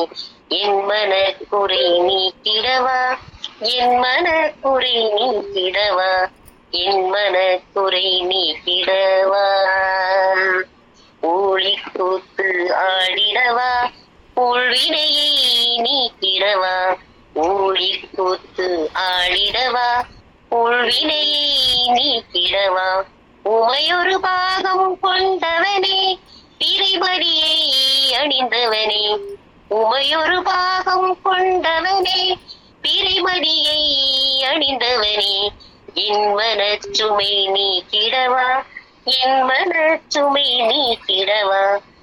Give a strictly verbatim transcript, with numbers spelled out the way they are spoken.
என் மனக்குறை நீக்கிடவா, என் மனக்குறை நீக்கிடவா, என் மனக்குறை நீக்கிடவா. ஊழிக்கூத்து ஆடிடவா, உள்வினையை நீக்கிடவா, ஊழிக்கூத்து ஆடிடவா, உள்வினையை நீக்கிடவா. உமையொரு பாகம் கொண்டவனே, பிறைமடியை அணிந்தவனே, உமையொரு பாகம் கொண்டவனே, பிறைமடியை அணிந்தவனே, என் மனச்சுமை நீக்கிடவா, என் மனச்சுமை நீக்கிடவா,